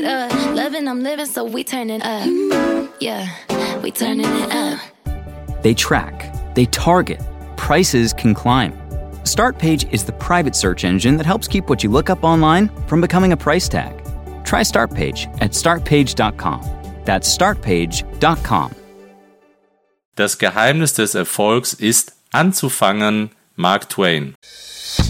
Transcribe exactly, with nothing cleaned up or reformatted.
up. Loving, I'm living, so we turning up. Yeah, we turning it up. They track, they target, prices can climb. Startpage is the private search engine that helps keep what you look up online from becoming a price tag. Try Startpage at startpage dot com. That's startpage dot com. Das Geheimnis des Erfolgs ist, anzufangen, Mark Twain.